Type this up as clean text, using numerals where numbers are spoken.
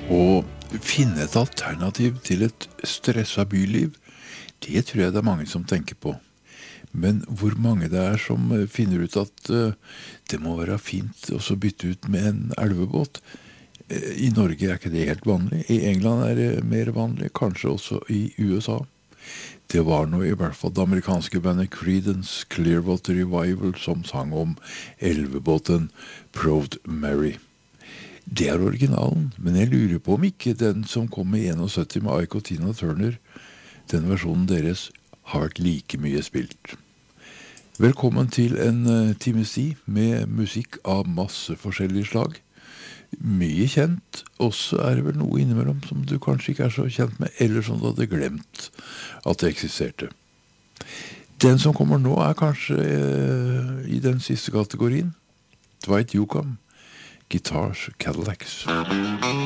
Å finne et alternativ til et stresset byliv, det tror jeg det er mange som tenker på. Men hvor mange det er som finner ut at det må være fint å så bytte ut med en elvebåt. I Norge er ikke det helt vanlig. I England er det mer vanlig, kanskje også i USA. Det var nå i hvert fall det amerikanske bandet Creedence Clearwater Revival som sang om elvebåten Proud Mary. Det er originalen, men jeg lurer på om ikke den som kom i 71 med Ike og Tina Turner, den versjonen deres har vært like mye spilt. Velkommen til en times tid med musikk av masse forskjellige slag. Mye kjent, også er det vel noe innimellom som du kanskje ikke er så kjent med, eller som du hadde glemt at det eksisterte. Den som kommer nå er kanskje i den siste kategorien. Dwight Yoakam, Guitars, Cadillacs.